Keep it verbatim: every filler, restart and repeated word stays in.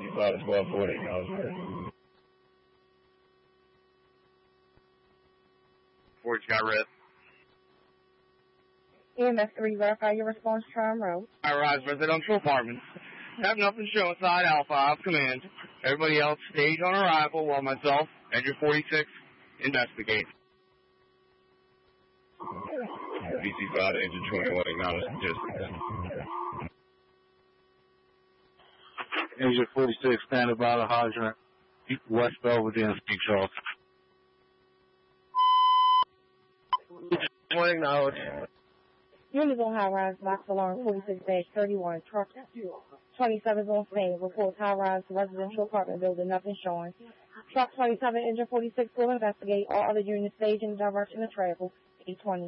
fifty-five to twelve forty. Ford got red. E M S three, verify your response, Charm Road. I rise residential apartments. Have nothing to show inside Alpha. I have command. Everybody else stage on arrival while myself, Engine forty-six, investigate. B C five, Engine twenty-one, acknowledge distance. Engine forty-six, standing by the hydrant. West Belvedere, speak Charles. One acknowledge. Units on high-rise, box alarm forty-six dash thirty-one, truck twenty-seven is on scene, reports high-rise residential apartment building, nothing showing. Truck twenty-seven, engine forty-six will investigate. All other units staged in the direction of travel, eight twenty.